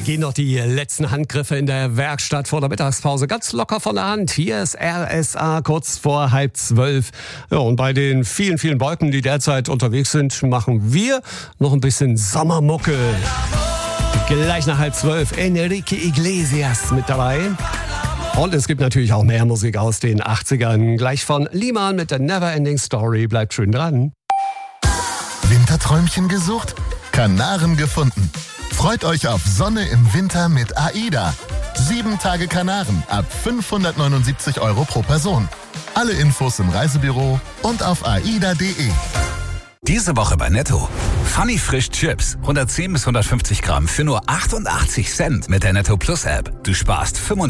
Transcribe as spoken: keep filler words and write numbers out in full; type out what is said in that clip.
gehen noch die letzten Handgriffe in der Werkstatt vor der Mittagspause ganz locker von der Hand. Hier ist R S A kurz vor halb zwölf. Ja, und bei den vielen, vielen Wolken, die derzeit unterwegs sind, machen wir noch ein bisschen Sommermucke. Gleich nach halb zwölf Enrique Iglesias mit dabei. Und es gibt natürlich auch mehr Musik aus den achtzigern. Gleich von Liman mit der Neverending Story. Bleibt schön dran. Winterträumchen gesucht? Kanaren gefunden. Freut euch auf Sonne im Winter mit AIDA. Sieben Tage Kanaren ab fünfhundertneunundsiebzig Euro pro Person. Alle Infos im Reisebüro und auf aida punkt de. Diese Woche bei Netto. Funny Frisch Chips. hundertzehn bis hundertfünfzig Gramm für nur achtundachtzig Cent mit der Netto Plus App. Du sparst fünfundvierzig